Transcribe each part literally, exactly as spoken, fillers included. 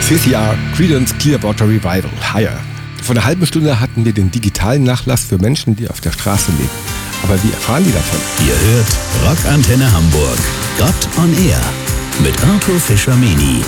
C C R, Creedence Clearwater Revival, Higher. Vor einer halben Stunde hatten wir den digitalen Nachlass für Menschen, die auf der Straße leben. Aber wie erfahren die davon? Ihr hört Rockantenne Hamburg. Gott on Air mit Arthur Fischer-Meni.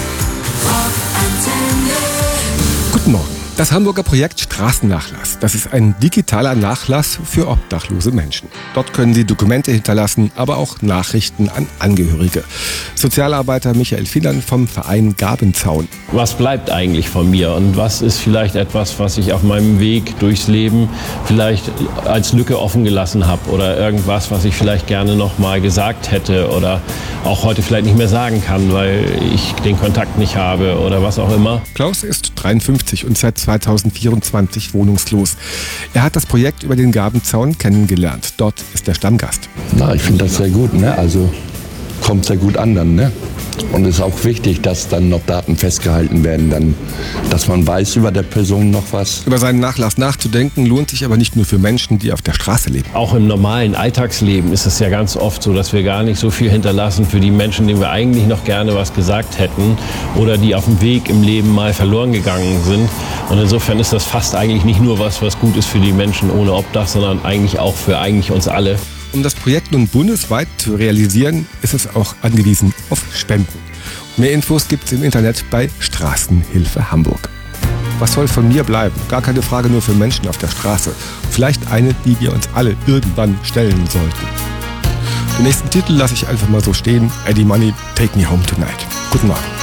Guten Morgen. Das Hamburger Projekt Straßennachlass. Das ist ein digitaler Nachlass für obdachlose Menschen. Dort können Sie Dokumente hinterlassen, aber auch Nachrichten an Angehörige. Sozialarbeiter Michael Finan vom Verein Gabenzaun. Was bleibt eigentlich von mir und was ist vielleicht etwas, was ich auf meinem Weg durchs Leben vielleicht als Lücke offen gelassen habe oder irgendwas, was ich vielleicht gerne noch mal gesagt hätte oder auch heute vielleicht nicht mehr sagen kann, weil ich den Kontakt nicht habe oder was auch immer. Klaus ist dreiundfünfzig und seit zweitausendvierundzwanzig wohnungslos. Er hat das Projekt über den Gabenzaun kennengelernt. Dort ist er Stammgast. Na, ich finde das sehr gut, ne? Also kommt sehr gut an dann, ne? Und es ist auch wichtig, dass dann noch Daten festgehalten werden, dann, dass man weiß über der Person noch was. Über seinen Nachlass nachzudenken lohnt sich aber nicht nur für Menschen, die auf der Straße leben. Auch im normalen Alltagsleben ist es ja ganz oft so, dass wir gar nicht so viel hinterlassen für die Menschen, denen wir eigentlich noch gerne was gesagt hätten oder die auf dem Weg im Leben mal verloren gegangen sind. Und insofern ist das fast eigentlich nicht nur was, was gut ist für die Menschen ohne Obdach, sondern eigentlich auch für eigentlich uns alle. Um das Projekt nun bundesweit zu realisieren, ist es auch angewiesen auf Spenden. Mehr Infos gibt es im Internet bei Straßenhilfe Hamburg. Was soll von mir bleiben? Gar keine Frage nur für Menschen auf der Straße. Vielleicht eine, die wir uns alle irgendwann stellen sollten. Den nächsten Titel lasse ich einfach mal so stehen. Eddie Money, Take Me Home Tonight. Guten Morgen.